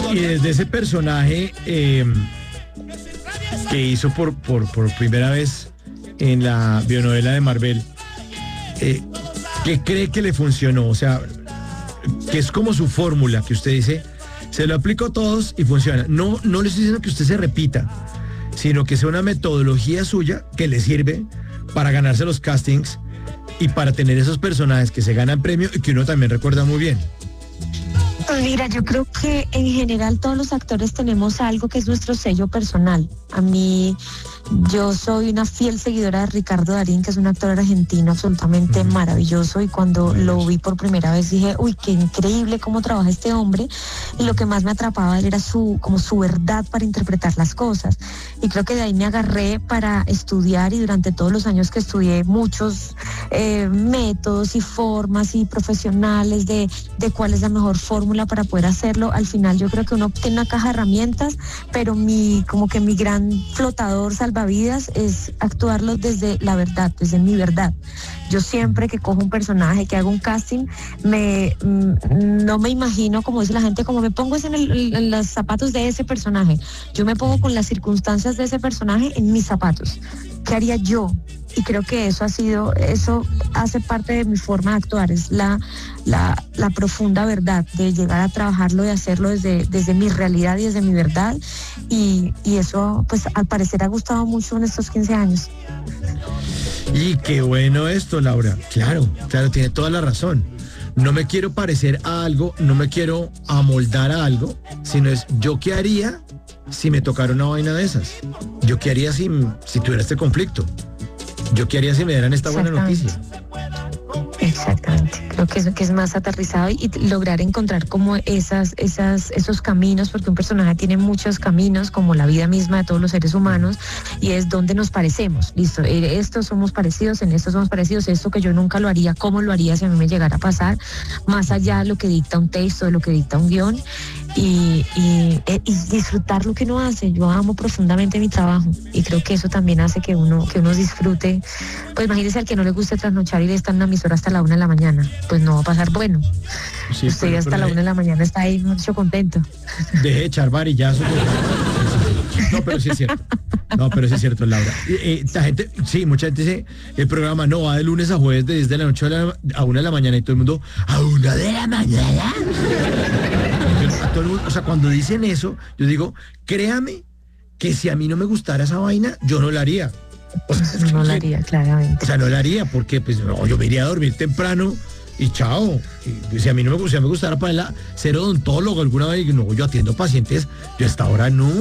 y desde ese personaje que hizo por primera vez en la bionovela de Marvel, ¿qué cree que le funcionó? O sea, que es como su fórmula, que usted dice, se lo aplico a todos y funciona. No le estoy diciendo que usted se repita, sino que sea una metodología suya que le sirve para ganarse los castings y para tener esos personajes que se ganan premio y que uno también recuerda muy bien. Mira, yo creo que en general todos los actores tenemos algo que es nuestro sello personal. A mí, yo soy una fiel seguidora de Ricardo Darín, que es un actor argentino absolutamente maravilloso, y cuando lo vi por primera vez dije, uy, qué increíble cómo trabaja este hombre, y lo que más me atrapaba de él era su verdad para interpretar las cosas, y creo que de ahí me agarré para estudiar, y durante todos los años que estudié muchos métodos y formas y profesionales de cuál es la mejor fórmula para poder hacerlo. Al final yo creo que uno tiene una caja de herramientas, pero como que mi gran flotador salvavidas es actuarlo desde la verdad, desde mi verdad. Yo siempre que cojo un personaje, que hago un casting, no me imagino, como dice la gente, como me pongo en los zapatos de ese personaje. Yo me pongo con las circunstancias de ese personaje en mis zapatos. ¿Qué haría yo? Y creo que eso hace parte de mi forma de actuar, es la profunda verdad, de llegar a trabajarlo, de hacerlo desde mi realidad y desde mi verdad, y eso pues al parecer ha gustado mucho en estos 15 años. Y qué bueno esto, Laura. Claro, tiene toda la razón. No me quiero parecer a algo, no me quiero amoldar a algo, sino es yo qué haría si me tocara una vaina de esas. Yo qué haría si tuviera este conflicto. Yo qué haría si me dieran esta buena noticia. Exactamente, creo que es más aterrizado y lograr encontrar como esos caminos, porque un personaje tiene muchos caminos, como la vida misma de todos los seres humanos, y es donde nos parecemos. Listo, estos somos parecidos, en estos somos parecidos, esto que yo nunca lo haría, ¿cómo lo haría si a mí me llegara a pasar? Más allá de lo que dicta un texto, de lo que dicta un guión, y disfrutar lo que uno hace. Yo amo profundamente mi trabajo y creo que eso también hace que uno disfrute. Pues imagínese al que no le guste trasnochar y estar en una emisora hasta la 1 de la mañana, pues no va a pasar bueno. Sí, usted hasta la 1 de la mañana está ahí mucho contento. Deje de echar varillazos. No, pero sí es cierto. No, pero sí es cierto, Laura. Mucha gente dice, el programa no va de lunes a jueves de 10 de la noche a 1 de la mañana, y todo el mundo, ¿a 1 de la mañana? Todo el mundo, o sea, cuando dicen eso, yo digo, créame que si a mí no me gustara esa vaina, yo no la haría. O sea, no la haría, claramente. O sea, no la haría porque, pues, no, yo me iría a dormir temprano y chao. Y si a mí no me gustara para ser odontólogo alguna vez, no, yo atiendo pacientes, yo hasta ahora no.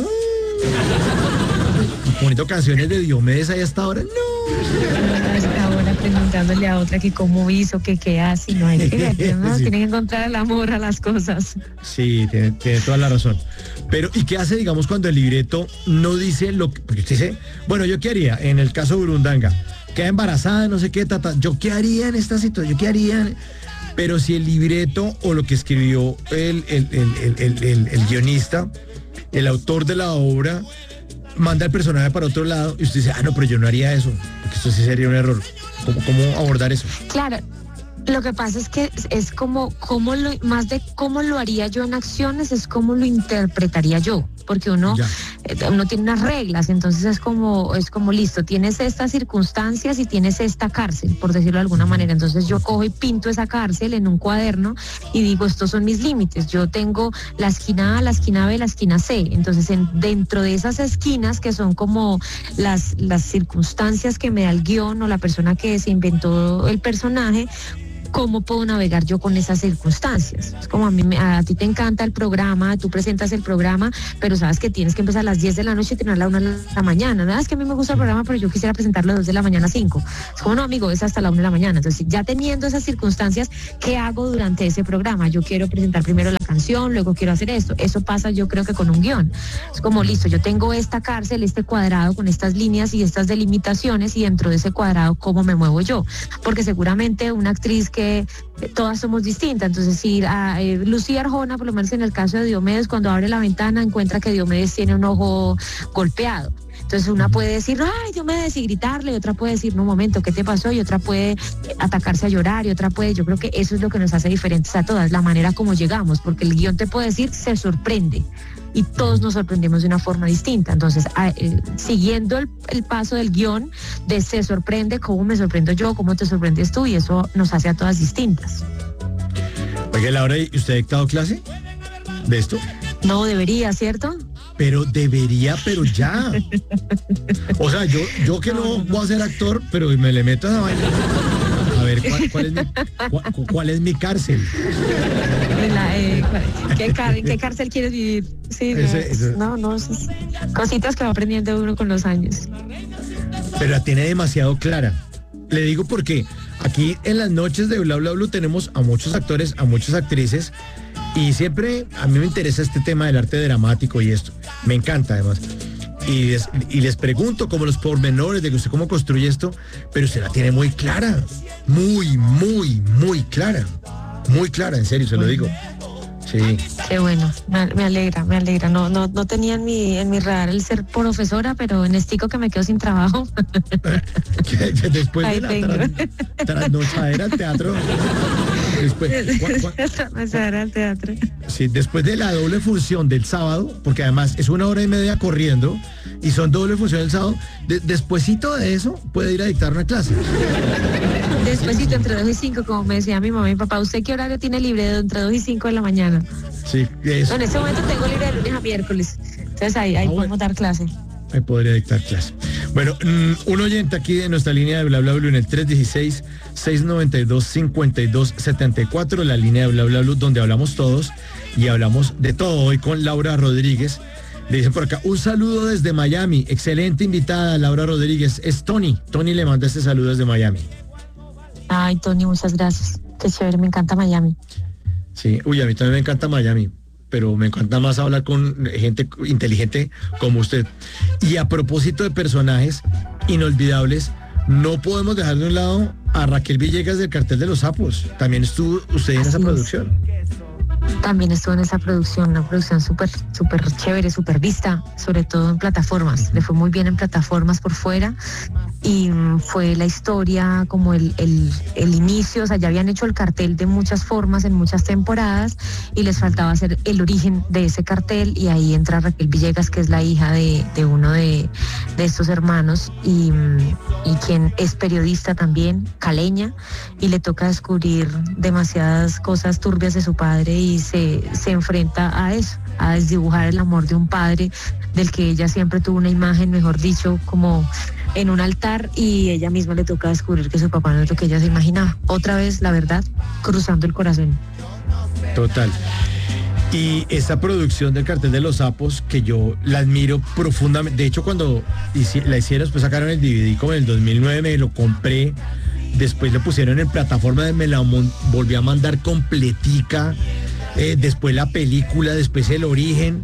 Poniendo canciones de Diomedes ahí hasta ahora, no. Hasta ahora preguntándole a otra que cómo hizo, que qué hace, no hay que ver, ¿no? Sí. Tienen que encontrar el amor a las cosas. Sí, tiene toda la razón. Pero, ¿y qué hace, digamos, cuando el libreto no dice lo que, porque usted dice, bueno, ¿yo qué haría? En el caso de Burundanga, queda embarazada, no sé qué, ¿yo qué haría en esta situación? ¿Yo qué haría? Pero si el libreto o lo que escribió el guionista, el autor de la obra, manda al personaje para otro lado y usted dice, no, pero yo no haría eso, porque esto sí sería un error. ¿Cómo abordar eso? Claro, lo que pasa es que es más de cómo lo haría yo en acciones, es cómo lo interpretaría yo, porque uno tiene unas reglas, entonces es como listo, tienes estas circunstancias y tienes esta cárcel, por decirlo de alguna manera, entonces yo cojo y pinto esa cárcel en un cuaderno y digo, estos son mis límites, yo tengo la esquina A, la esquina B, la esquina C, entonces dentro de esas esquinas que son como las circunstancias que me da el guión o la persona que se inventó el personaje, ¿cómo puedo navegar yo con esas circunstancias? Es como a ti te encanta el programa, tú presentas el programa, pero sabes que tienes que empezar a las 10 de la noche y terminar a la 1 de la mañana. Nada, es que a mí me gusta el programa, pero yo quisiera presentarlo a las 2 de la mañana a 5. Es como, no, amigo, es hasta la 1 de la mañana. Entonces, ya teniendo esas circunstancias, ¿qué hago durante ese programa? Yo quiero presentar primero la canción, luego quiero hacer esto. Eso pasa, yo creo que con un guión. Es como, listo, yo tengo esta cárcel, este cuadrado con estas líneas y estas delimitaciones, y dentro de ese cuadrado, ¿cómo me muevo yo? Porque seguramente una actriz que todas somos distintas. Entonces, si Lucía Arjona, por lo menos en el caso de Diomedes, cuando abre la ventana encuentra que Diomedes tiene un ojo golpeado. Entonces una puede decir, ay, Diomedes, y gritarle, y otra puede decir, no, un momento, ¿qué te pasó? Y otra puede atacarse a llorar, y otra puede, yo creo que eso es lo que nos hace diferentes a todas, la manera como llegamos, porque el guión te puede decir, se sorprende, y todos nos sorprendemos de una forma distinta. Entonces, siguiendo el paso del guión, de se sorprende, cómo me sorprendo yo, cómo te sorprendes tú, y eso nos hace a todas distintas. Oiga, Laura, ¿y usted ha dictado clase de esto? No, debería, ¿cierto? Pero debería, pero ya. O sea, yo que no voy a ser actor, pero me le meto a esa vaina. A ver, ¿cuál es mi cárcel? ¿En qué cárcel quieres vivir? Sí, cositas que va aprendiendo uno con los años. Pero la tiene demasiado clara. Le digo porque aquí en las noches de Bla Bla Blue tenemos a muchos actores, a muchas actrices, y siempre a mí me interesa este tema del arte dramático y esto. Me encanta además. Y les pregunto como los pormenores de que usted cómo construye esto, pero usted la tiene muy clara. Muy, muy, muy clara. Muy clara, en serio, se lo digo. Sí. Qué bueno, me alegra. No tenía en mi radar el ser profesora, pero en estico que me quedo sin trabajo. Después ahí de la trasnochadera al teatro. Al teatro. Sí, después de la doble función del sábado, porque además es 1 hora y media corriendo y son doble función del sábado, despuesito de eso puede ir a dictar una clase. Despuésito, entre 2 y 5, como me decía mi mamá y mi papá, ¿usted qué horario tiene libre? Entre 2 y 5 de la mañana. Sí, eso. No, en este momento tengo libre de lunes a miércoles. Entonces ahí podemos dar clase. Ahí podría dictar clase. Bueno, un oyente aquí de nuestra línea de Bla Bla Blue en el 316-692-5274, la línea de Bla Bla Blue donde hablamos todos y hablamos de todo hoy con Laura Rodríguez. Le dicen por acá, un saludo desde Miami, excelente invitada Laura Rodríguez, es Tony le manda este saludo desde Miami. Ay, Tony, muchas gracias, qué chévere, me encanta Miami. Sí, a mí también me encanta Miami, pero me encanta más hablar con gente inteligente como usted. Y a propósito de personajes inolvidables, no podemos dejar de un lado a Raquel Villegas del Cartel de los Sapos. También estuvo usted en esa producción. También estuvo en esa producción, una producción súper chévere, súper vista, sobre todo en plataformas. Le fue muy bien en plataformas por fuera y fue la historia como el inicio, o sea, ya habían hecho el cartel de muchas formas en muchas temporadas y les faltaba hacer el origen de ese cartel y ahí entra Raquel Villegas, que es la hija de uno de estos hermanos y quien es periodista también, caleña, y le toca descubrir demasiadas cosas turbias de su padre y se enfrenta a eso, a desdibujar el amor de un padre del que ella siempre tuvo una imagen, mejor dicho, como en un altar, y ella misma le toca descubrir que su papá no es lo que ella se imaginaba. Otra vez, la verdad, cruzando el corazón. Total. Y esa producción del Cartel de los Sapos, que yo la admiro profundamente. De hecho, cuando la hicieron, después sacaron el DVD como en el 2009, me lo compré. Después lo pusieron en plataforma, me la volví a mandar completica. Después la película, después el origen.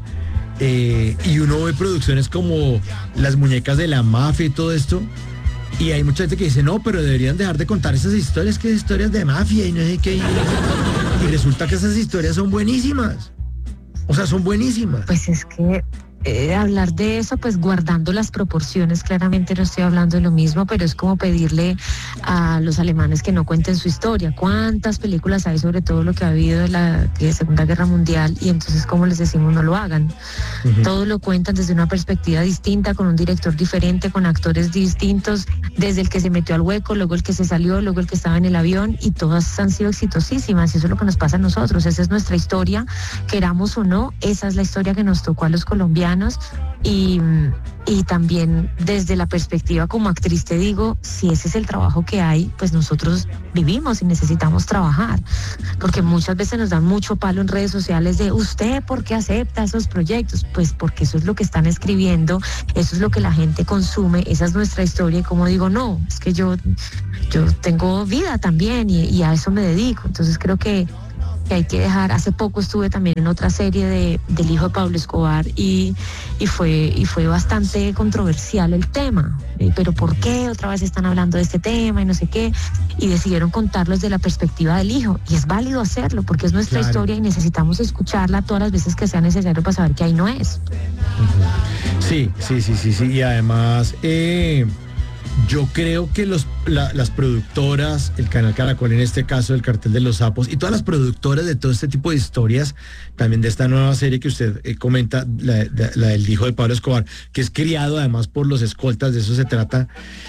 Y uno ve producciones como Las Muñecas de la Mafia y todo esto. Y hay mucha gente que dice, no, pero deberían dejar de contar esas historias, que historias de mafia y no sé qué. Y resulta que esas historias son buenísimas. O sea, son buenísimas. Pues es que hablar de eso, pues guardando las proporciones, claramente no estoy hablando de lo mismo, pero es como pedirle a los alemanes que no cuenten su historia. ¿Cuántas películas hay sobre todo lo que ha habido de la Segunda Guerra Mundial? Y entonces, ¿cómo les decimos no lo hagan? Uh-huh. Todo lo cuentan desde una perspectiva distinta, con un director diferente, con actores distintos, desde el que se metió al hueco, luego el que se salió, luego el que estaba en el avión, y todas han sido exitosísimas. Eso es lo que nos pasa a nosotros, esa es nuestra historia, queramos o no, esa es la historia que nos tocó a los colombianos. Y también desde la perspectiva como actriz te digo, si ese es el trabajo que hay, pues nosotros vivimos y necesitamos trabajar, porque muchas veces nos dan mucho palo en redes sociales de ¿usted por qué acepta esos proyectos? Pues porque eso es lo que están escribiendo, eso es lo que la gente consume, esa es nuestra historia, y como digo, no, es que yo tengo vida también y a eso me dedico. Entonces creo que que hay que dejar. Hace poco estuve también en otra serie del hijo de Pablo Escobar y fue bastante controversial el tema. Pero ¿por qué otra vez están hablando de este tema y no sé qué? Y decidieron contarlo desde la perspectiva del hijo. Y es válido hacerlo porque es nuestra historia y necesitamos escucharla todas las veces que sea necesario para saber que ahí no es. Sí. Y además, yo creo que las productoras, el canal Caracol en este caso, el Cartel de los Sapos, y todas las productoras de todo este tipo de historias, también de esta nueva serie que usted comenta, la del hijo de Pablo Escobar, que es criado además por los escoltas, de eso se trata.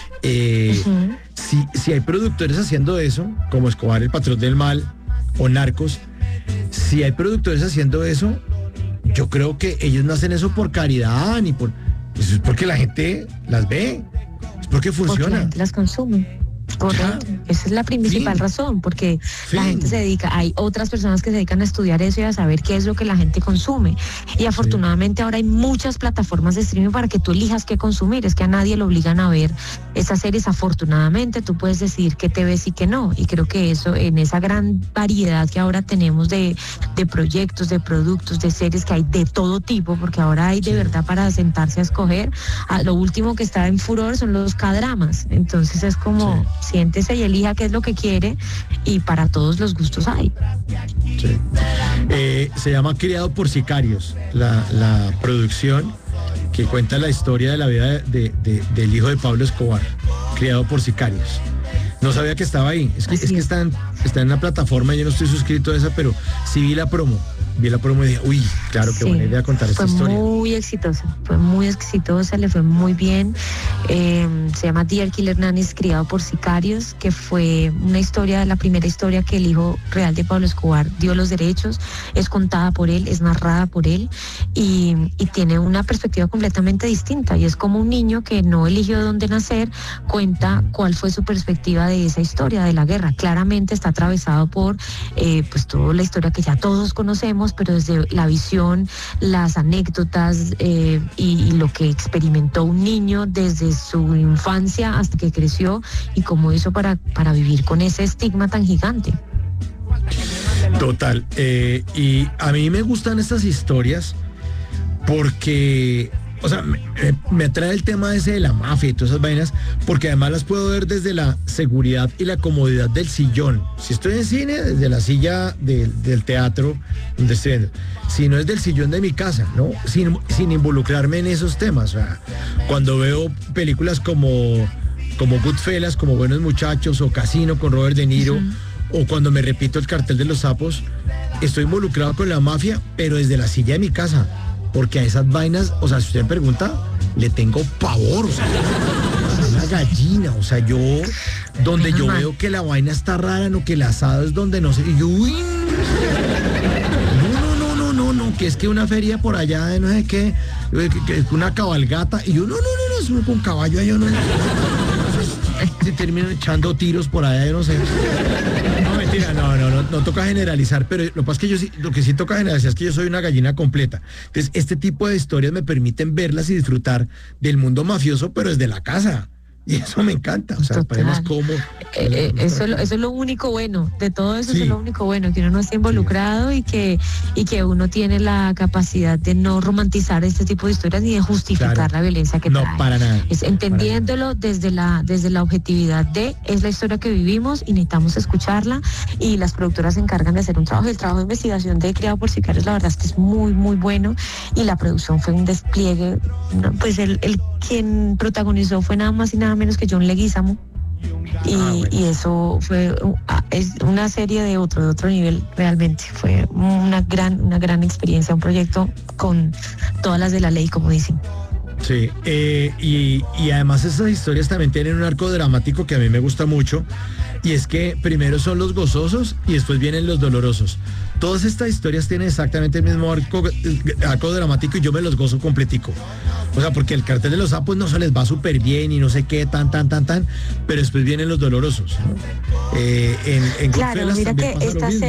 Si hay productores haciendo eso, como Escobar, el patrón del mal, o Narcos, si hay productores haciendo eso, yo creo que ellos no hacen eso por caridad, ni por... Pues es porque la gente las ve. Es porque funciona. Porque la gente las consume. Correcto. Esa es la principal razón, porque la gente se dedica, hay otras personas que se dedican a estudiar eso y a saber qué es lo que la gente consume. Y afortunadamente ahora hay muchas plataformas de streaming para que tú elijas qué consumir. Es que a nadie lo obligan a ver esas series. Afortunadamente tú puedes decidir qué te ves y qué no. Y creo que eso, en esa gran variedad que ahora tenemos de proyectos, de productos, de series, que hay de todo tipo, porque ahora hay de verdad para sentarse a escoger. Lo último que está en furor son los K-dramas. Entonces es como... siéntese y elija qué es lo que quiere, y para todos los gustos hay. Sí. Se llama Criado por Sicarios, la producción que cuenta la historia de la vida del hijo de Pablo Escobar, criado por sicarios. No sabía que estaba ahí. Es que está en la plataforma, yo no estoy suscrito a esa, pero sí vi la promo y dije, uy, claro, qué buena idea contar esta historia. Fue muy exitosa, le fue muy bien. Se llama Dear Killer Nannies, criado por sicarios, que fue una historia, la primera historia que el hijo real de Pablo Escobar dio los derechos. Es contada por él, es narrada por él y tiene una perspectiva completamente distinta, y es como un niño que no eligió dónde nacer, cuenta cuál fue su perspectiva de esa historia de la guerra. Claramente está atravesado por pues toda la historia que ya todos conocemos, pero desde la visión, las anécdotas y lo que experimentó un niño desde su infancia hasta que creció, y cómo hizo para vivir con ese estigma tan gigante. Total. Y a mí me gustan estas historias porque... O sea, me atrae el tema ese de la mafia y todas esas vainas, porque además las puedo ver desde la seguridad y la comodidad del sillón. Si estoy en cine, desde la silla del teatro donde estoy viendo. Si no, es del sillón de mi casa, ¿no? Sin involucrarme en esos temas. O sea, cuando veo películas como Goodfellas, como Buenos Muchachos, o Casino con Robert De Niro, o cuando me repito El Cartel de los Sapos, estoy involucrado con la mafia, pero desde la silla de mi casa. Porque a esas vainas, o sea, si usted me pregunta, le tengo pavor, o sea, una gallina, o sea, yo veo que la vaina está rara, no, que el asado es donde no sé, y yo, uy, no, que es que una feria por allá de no sé qué, que es una cabalgata, y yo, no, es con caballo, yo no. Se terminan echando tiros por allá, yo no sé. No, mentira, no toca generalizar, pero lo que pasa es que lo que sí toca generalizar es que yo soy una gallina completa. Entonces, este tipo de historias me permiten verlas y disfrutar del mundo mafioso, pero desde la casa. Y eso me encanta, o sea, además cómo... Eso es lo único bueno, de todo eso. Sí. Eso es lo único bueno, que uno no esté involucrado, y que uno tiene la capacidad de no romantizar este tipo de historias ni de justificar la violencia que trae. No, para nada. Es entendiéndolo desde la objetividad es la historia que vivimos y necesitamos escucharla, y las productoras se encargan de hacer un trabajo. El trabajo de investigación de Criado por Sicarios, la verdad es que es muy, muy bueno, y la producción fue un despliegue, pues el quien protagonizó fue nada más y nada menos que John Leguizamo, y eso es una serie de otro nivel. Realmente fue una gran experiencia, un proyecto con todas las de la ley, como dicen. Sí, y además esas historias también tienen un arco dramático que a mí me gusta mucho, y es que primero son los gozosos y después vienen los dolorosos. Todas estas historias tienen exactamente el mismo arco dramático, y yo me los gozo completico. O sea, porque el Cartel de los Sapos no se les va súper bien y no sé qué, tan, pero después vienen los dolorosos, ¿no? En claro, mira que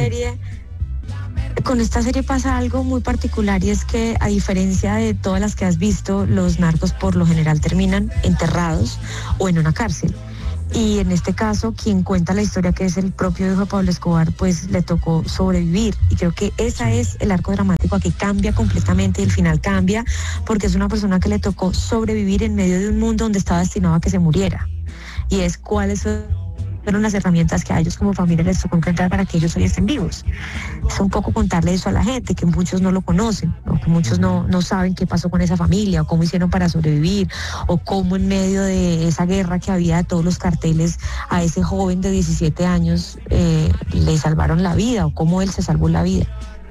con esta serie pasa algo muy particular, y es que, a diferencia de todas las que has visto, los narcos por lo general terminan enterrados o en una cárcel. Y en este caso, quien cuenta la historia, que es el propio hijo de Pablo Escobar, pues le tocó sobrevivir. Y creo que ese es el arco dramático que cambia completamente, y el final cambia, porque es una persona que le tocó sobrevivir en medio de un mundo donde estaba destinado a que se muriera. Y es cuáles fueron las herramientas que a ellos como familia les tocó encontrar para que ellos hoy estén vivos. Es un poco contarle eso a la gente, que muchos no lo conocen, o que muchos no saben qué pasó con esa familia, o cómo hicieron para sobrevivir, o cómo en medio de esa guerra que había de todos los carteles, a ese joven de 17 años le salvaron la vida, o cómo él se salvó la vida.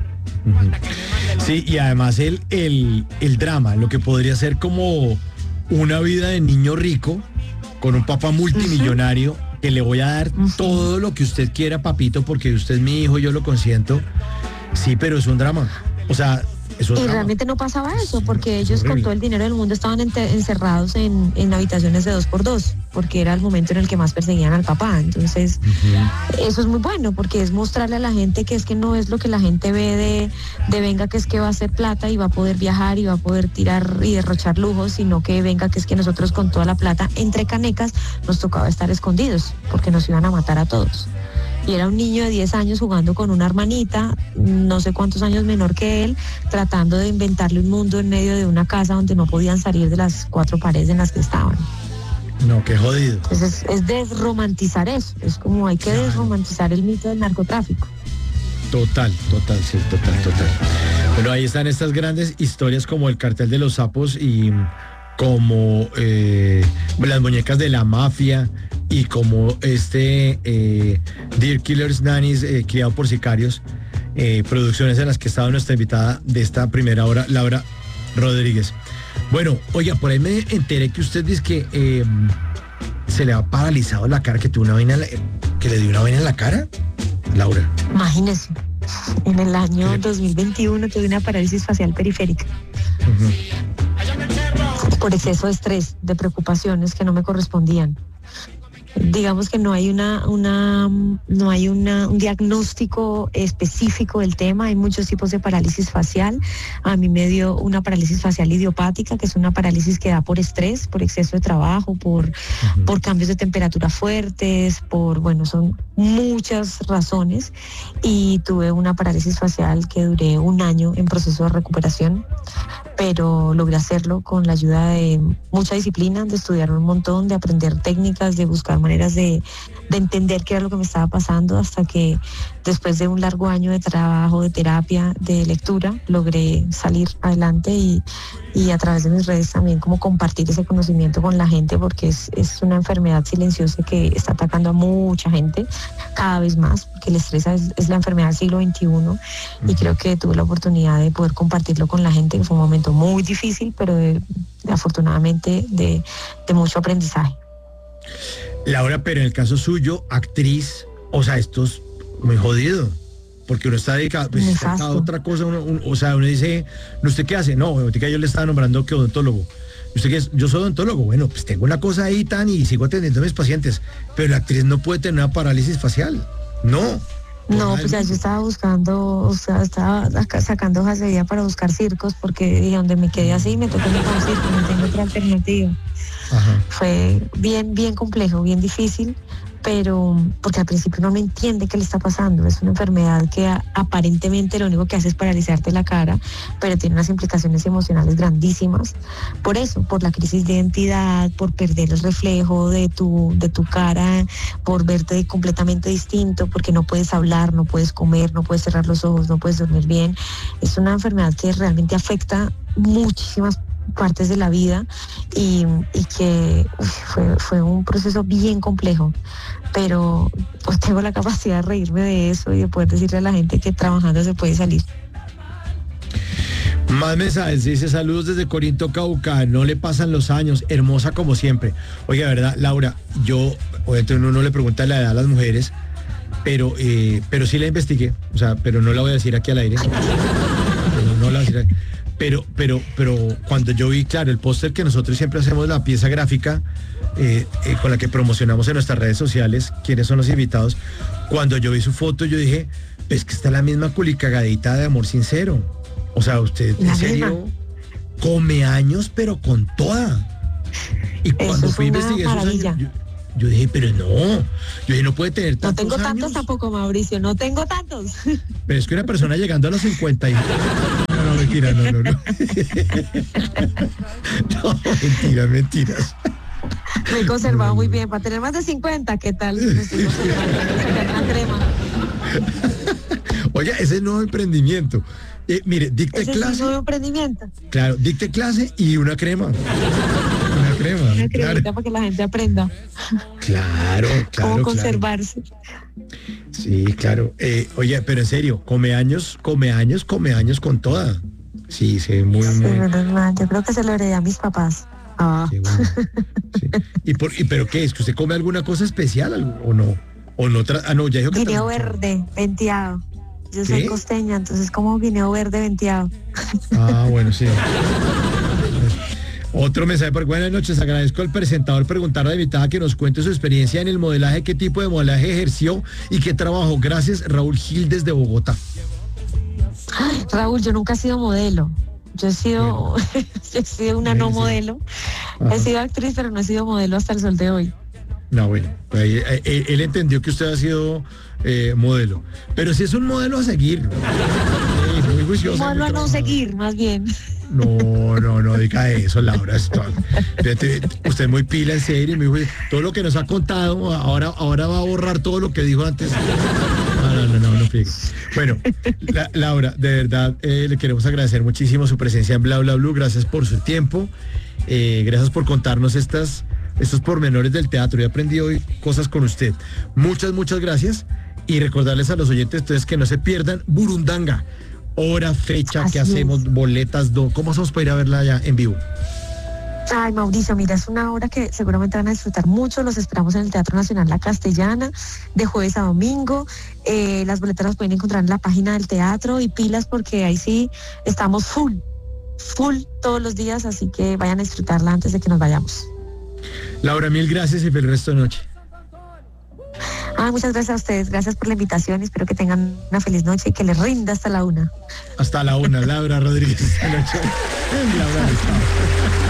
Sí, y además el drama, lo que podría ser como una vida de niño rico, con un papá multimillonario, que le voy a dar todo lo que usted quiera, papito, porque usted es mi hijo, yo lo consiento. Sí, pero es un drama. O sea, es un drama. Realmente no pasaba eso, porque ellos con todo el dinero del mundo estaban encerrados en habitaciones de 2x2, porque era el momento en el que más perseguían al papá. Entonces, eso es muy bueno, porque es mostrarle a la gente que es que no es lo que la gente ve de venga, que es que va a hacer plata y va a poder viajar y va a poder tirar y derrochar lujos, sino que venga, que es que nosotros con toda la plata entre canecas nos tocaba estar escondidos, porque nos iban a matar a todos. Y era un niño de 10 años jugando con una hermanita, no sé cuántos años menor que él, tratando de inventarle un mundo en medio de una casa donde no podían salir de las 4 paredes en las que estaban. No, qué jodido. Entonces es desromantizar eso, es como hay que desromantizar el mito del narcotráfico. Total, sí, total. Bueno, ahí están estas grandes historias como el cartel de los sapos y como las muñecas de la mafia, y como Dear Killers Nannies, criado por sicarios, producciones en las que ha estado nuestra invitada de esta primera hora, Laura Rodríguez. Bueno, oiga, por ahí me enteré que usted dice que se le ha paralizado la cara, que tuvo una vaina, que le dio una vaina en la cara, Laura. Imagínese, en el año 2021 tuve una parálisis facial periférica. Por exceso de estrés, de preocupaciones que no me correspondían. Digamos que no hay un diagnóstico específico del tema. Hay muchos tipos de parálisis facial. A mí me dio una parálisis facial idiopática, que es una parálisis que da por estrés, por exceso de trabajo, por cambios de temperatura fuertes, son muchas razones. Y tuve una parálisis facial que duré 1 año en proceso de recuperación, pero logré hacerlo con la ayuda de mucha disciplina, de estudiar un montón, de aprender técnicas, de buscar maneras de entender qué era lo que me estaba pasando, hasta que después de un largo año de trabajo, de terapia, de lectura, logré salir adelante y a través de mis redes también como compartir ese conocimiento con la gente, porque es una enfermedad silenciosa que está atacando a mucha gente cada vez más, porque el estrés es la enfermedad del siglo XXI, y creo que tuve la oportunidad de poder compartirlo con la gente, que fue un momento muy difícil, pero afortunadamente de mucho aprendizaje. Laura, pero en el caso suyo, actriz, o sea, esto es muy jodido, porque uno está dedicado, pues, está a otra cosa, uno dice, ¿no usted qué hace? No, ahorita yo le estaba nombrando que odontólogo. ¿Usted qué es? Yo soy odontólogo. Bueno, pues tengo una cosa ahí y sigo atendiendo a mis pacientes, pero la actriz no puede tener una parálisis facial, no. No, pues ya yo estaba buscando, estaba sacando hojas de vida para buscar circos, porque dije, donde me quedé así, me tocó ir a un circo, no tengo otra alternativa. Fue bien complejo, bien difícil, pero porque al principio uno no entiende qué le está pasando. Es una enfermedad que aparentemente lo único que hace es paralizarte la cara, pero tiene unas implicaciones emocionales grandísimas. Por eso, por la crisis de identidad, por perder el reflejo de tu cara, por verte completamente distinto, porque no puedes hablar, no puedes comer, no puedes cerrar los ojos, no puedes dormir bien. Es una enfermedad que realmente afecta muchísimas partes de la vida, y que fue un proceso bien complejo, pero pues tengo la capacidad de reírme de eso y de poder decirle a la gente que trabajando se puede salir. Más mensajes, dice: saludos desde Corinto, Cauca, no le pasan los años, hermosa como siempre. Oiga, ¿verdad, Laura? Yo, obviamente uno no le pregunta la edad a las mujeres, pero sí la investigué, o sea, pero no la voy a decir aquí al aire. No la voy a decir aquí. Pero cuando yo vi, claro, el póster que nosotros siempre hacemos, la pieza gráfica con la que promocionamos en nuestras redes sociales, quiénes son los invitados, cuando yo vi su foto, yo dije, pues que está la misma culicagadita de Amor Sincero. O sea, usted en serio come años, pero con toda. Y cuando fui a investigar esos años, Yo dije, pero no. Yo dije, no puede tener No tantos tengo años. tantos tampoco, Mauricio, no tengo tantos. Pero es que una persona llegando a los 50 y... No, mentira, no. No, mentiras. Me he conservado muy bien. Para tener más de 50, ¿qué tal? Me estoy conservando, me voy a sacar una crema. Oye, ese es el nuevo emprendimiento. Mire, dicte Ese clase. es un nuevo emprendimiento. Claro, dicte clase y una crema. Una crema. Una Claro. cremita para que la gente aprenda Claro. cómo conservarse. Sí, claro. Oye, pero en serio, come años con toda. Sí, muy. Sí, menos mal. Yo creo que se lo heredé a mis papás. Qué bueno. Sí. ¿Pero qué es? ¿Que usted come alguna cosa especial o no? ¿O no? No, ya dijo que Guineo trasnochó. verde, venteado. Yo soy ¿Qué? costeña, entonces como guineo verde venteado. Ah, bueno, sí. Otro mensaje por buenas noches. Agradezco al presentador preguntar a la invitada que nos cuente su experiencia en el modelaje, qué tipo de modelaje ejerció y qué trabajó. Gracias, Raúl Gil desde Bogotá. Raúl, yo nunca he sido modelo. Yo he sido, yo he sido una no Sí. modelo. Ajá. He sido actriz, pero no he sido modelo hasta el sol de hoy. No, bueno, él entendió que usted ha sido modelo. Pero si es un modelo a seguir. Muy juiciosa. Modelo muy a no trabajadora. seguir, más bien. No diga eso, Laura. Usted es muy pila, en serio. Todo lo que nos ha contado, ahora va a borrar todo lo que dijo antes. No friegue. Bueno, Laura, de verdad, le queremos agradecer muchísimo su presencia en Bla Bla Blue. Gracias por su tiempo. Gracias por contarnos estos pormenores del teatro. He aprendido hoy cosas con usted. Muchas gracias. Y recordarles a los oyentes entonces que no se pierdan Burundanga. Hora, fecha, Así qué hacemos, es. boletas, ¿cómo hacemos para ir a verla ya en vivo? Ay, Mauricio, mira, es una obra que seguramente van a disfrutar mucho. Los esperamos en el Teatro Nacional La Castellana, de jueves a domingo. Las boletas las pueden encontrar en la página del teatro y pilas porque ahí sí estamos full todos los días, así que vayan a disfrutarla antes de que nos vayamos. Laura, mil gracias y feliz resto de noche. Muchas gracias a ustedes, gracias por la invitación. Espero que tengan una feliz noche y que les rinda hasta la 1. Hasta la 1, Laura Rodríguez. Esta noche. Laura, chao.